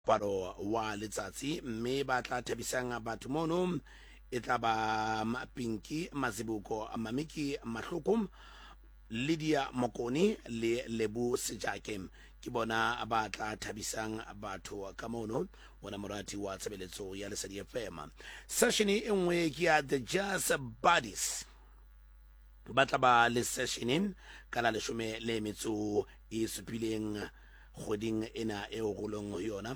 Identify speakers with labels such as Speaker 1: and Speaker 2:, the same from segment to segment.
Speaker 1: paro wa letsatsi mme ba tla thabisang batho mono e tla ba Pinky Mazibuko Mamiki Mahloko Lydia Mokoni le Lebu Sejake ke bona ba tla thabisang batho ka mono bona morati wa tshebeletso ya Lesedi FM. Session e nngwe ke ya The Jazz Buddies ba tla ba le session ka la 17 kgoding ena e o golong yona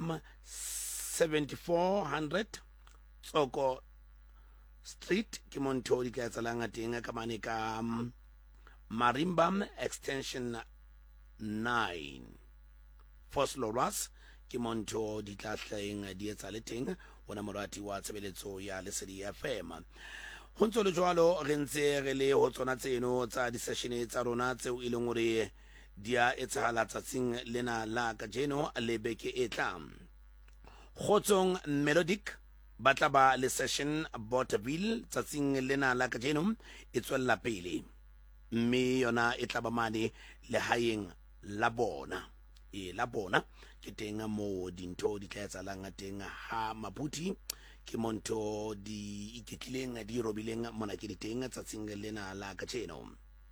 Speaker 1: 7400 Tsoko Street ke Monto di ka tsalang teng ka mane ka Marimbam extension 9 Fosloras ke Monto di tla hleng di etsa le teng bona morati wa tshebeletso ya Lesedi FM. Ho ntse le jwalo re ntse re le ho tsona tseno tsa di session tsa rona tseo e leng hore dia etsahala tsatsing lena la kajeno le beke e tlang. Kgotsong Melodic ba tla ba le session Botterville tsatsing lena la kajeno e tswella pele mme yona e tla ba mane le haeng la bona ke teng mo dintho di tla etsalang teng ha Maputi ke Monto di iketlileng di robileng mona ke diteng tsatsing lena la kajeno.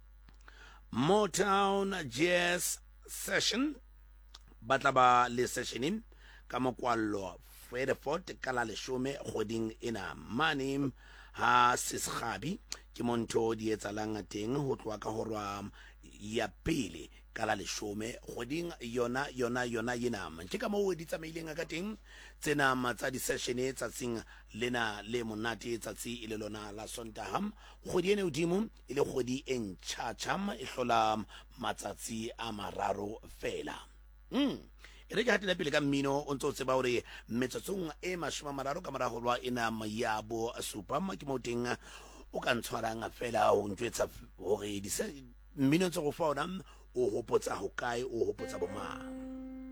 Speaker 1: Motown Jazz Session ba tla ba le sessioning ka mokwallo Fredford ka la 10 kgoding ena mane ha Sisgabi ke Monto di etsalang teng ho tloa ka horwa ya pele ka la 10 kgoding yona yena ke ka moo di tsamaileng ka teng tsena matsa di session tsatsing lena le monate tsatsi ile lona la Sontaha kgodi ene udimo ile kgodi enchacham e hlola matsatsi a mararo fela. Re ja hatela pele ka mmino o ntse o tseba hore metsotsong e 30 ka mora holwa ena mayabo super ke mo teng o ka ntshwarang fela o ntwetsa hore mmino ntse go fa ona o hopotsa ho kae o hopotsa bomang.